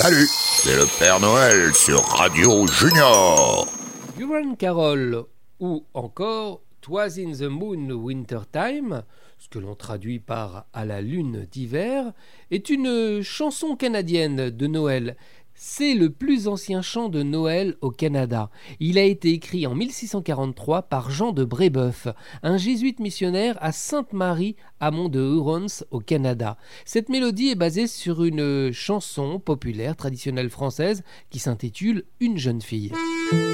Salut, c'est le Père Noël sur Radio Junior. Huron Carol ou encore 'Twas in the Moon Winter Time, ce que l'on traduit par À la lune d'hiver, est une chanson canadienne de Noël. C'est le plus ancien chant de Noël au Canada. Il a été écrit en 1643 par Jean de Brébeuf, un jésuite missionnaire à Sainte-Marie, amont de Hurons, au Canada. Cette mélodie est basée sur une chanson populaire traditionnelle française qui s'intitule Une jeune fille.